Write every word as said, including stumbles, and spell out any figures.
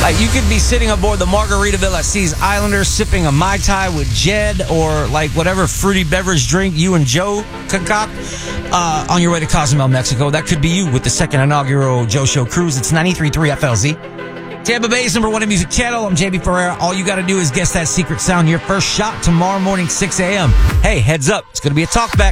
Like, you could be sitting aboard the Margaritaville at Seas Islander sipping a Mai Tai with Jed or, like, whatever fruity beverage drink you and Joe concoct uh, on your way to Cozumel, Mexico. That could be you with the second inaugural Joe Show cruise. It's ninety-three point three F L Z. Tampa Bay's number one in music channel. I'm J B Ferreira. All you got to do is guess that secret sound. Your first shot tomorrow morning, six a.m. Hey, heads up. It's going to be a talkback.